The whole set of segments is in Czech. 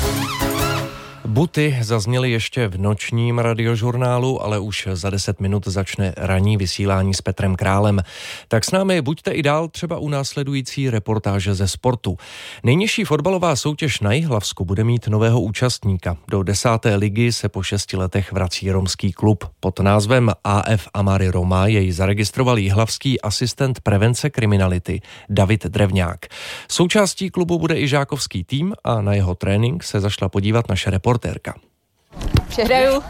Buty zazněly ještě v nočním radiožurnálu, ale už za 10 minut začne ranní vysílání s Petrem Králem. Tak s námi buďte i dál třeba u následující reportáže ze sportu. Nejnižší fotbalová soutěž na Jihlavsku bude mít nového účastníka. Do 10. ligy se po 6 letech vrací romský klub. Pod názvem AF Amary Roma jej zaregistroval jihlavský asistent prevence kriminality David Drevňák. Součástí klubu bude i žákovský tým a na jeho trénink se zašla podívat naše reportérka. Přehraju.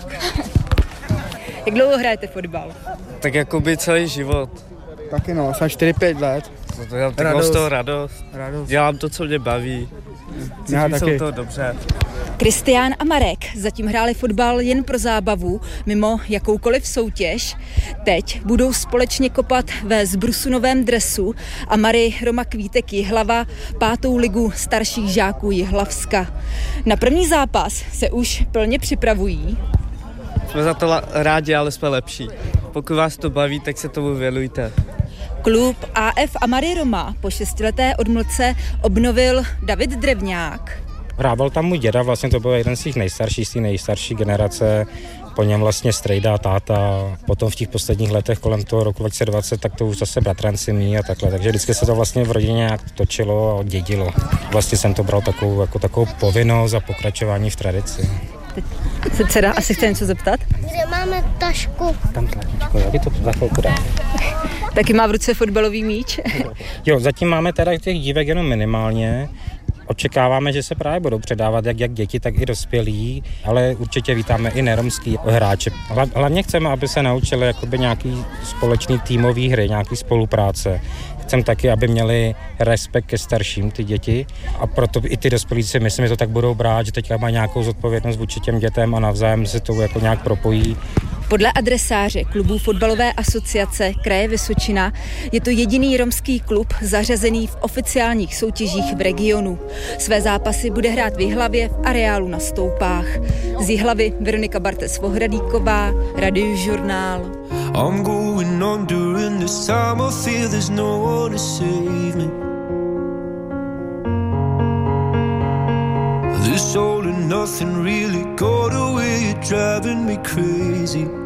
Jak dlouho hrajete fotbal? Tak jakoby celý život. Taky no, jsem 4-5 let. Tak mám z toho radost. Dělám to, co mě baví. Cítím se toho dobře. Kristián a Marek zatím hráli fotbal jen pro zábavu, mimo jakoukoliv soutěž. Teď budou společně kopat ve zbrusunovém dresu a Mary Roma Kvítek Jihlava 5. ligu starších žáků Jihlavska. Na první zápas se už plně připravují. Jsme za to rádi, ale jsme lepší. Pokud vás to baví, tak se tomu věnujte. Klub AF Amary Roma po 6leté odmlce obnovil David Drevňák. Hrával tam můj děda, vlastně to byl jeden z těch nejstarších, z té nejstarší generace, po něm vlastně strejda, táta, potom v těch posledních letech kolem toho roku 2020, tak to už zase bratranci mí a takhle, takže vždycky se to vlastně v rodině nějak točilo a dědilo. Vlastně jsem to bral takovou povinnost a pokračování v tradici. Teď se dcera asi chce něco zeptat? Kde máme tašku? Tam tašku, já by to za chvilku dám. Taky má v ruce fotbalový míč. Jo, zatím máme teda těch dívek jenom minimálně. Očekáváme, že se právě budou předávat jak děti, tak i dospělí, ale určitě vítáme i neromský hráče. Hlavně chceme, aby se naučili jakoby nějaký společný týmový hry, nějaký spolupráce. Chceme taky, aby měli respekt ke starším ty děti a proto i ty dospělí si myslím, že to tak budou brát, že teďka mají nějakou zodpovědnost vůči těm dětem a navzájem se to jako nějak propojí. Podle adresáře klubu fotbalové asociace kraje Vysočina je to jediný romský klub zařazený v oficiálních soutěžích v regionu. Své zápasy bude hrát v Jihlavě v areálu na Stoupách. Z Jihlavy Veronika Bartes-Vohradíková, Radiožurnál. I'm going on during this time I feel there's no one to save me. This all and nothing really got away, you're driving me crazy.